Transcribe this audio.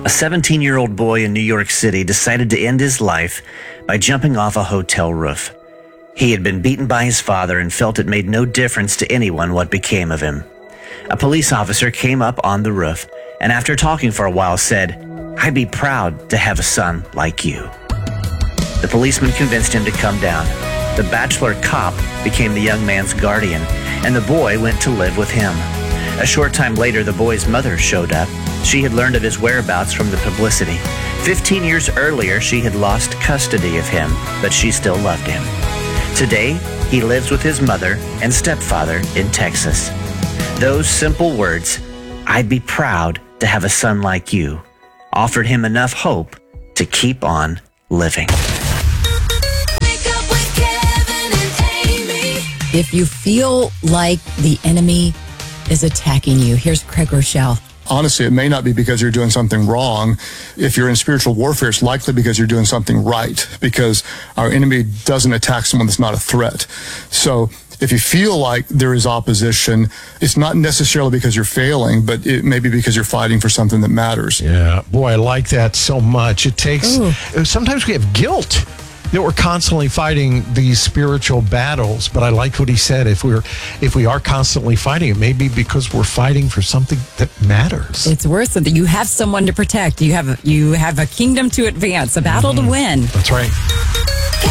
A 17-year-old boy in New York City decided to end his life by jumping off a hotel roof. He had been beaten by his father and felt it made no difference to anyone what became of him. A police officer came up on the roof and after talking for a while said, "I'd be proud to have a son like you." The policeman convinced him to come down. The bachelor cop became the young man's guardian, and the boy went to live with him. A short time later, the boy's mother showed up. She had learned of his whereabouts from the publicity. 15 years earlier, she had lost custody of him, but she still loved him. Today, he lives with his mother and stepfather in Texas. Those simple words, "I'd be proud to have a son like you," offered him enough hope to keep on living. If you feel like the enemy is attacking you, here's Craig Rochelle. Honestly, it may not be because you're doing something wrong. If you're in spiritual warfare, it's likely because you're doing something right, because our enemy doesn't attack someone that's not a threat. So if you feel like there is opposition, it's not necessarily because you're failing, but it may be because you're fighting for something that matters. Yeah, boy, I like that so much. It takes, sometimes we have guilt that we're constantly fighting these spiritual battles, but I like what he said. If we are constantly fighting, it may be because we're fighting for something that matters. It's worth something. You have someone to protect. You have a kingdom to advance, a battle to win. That's right.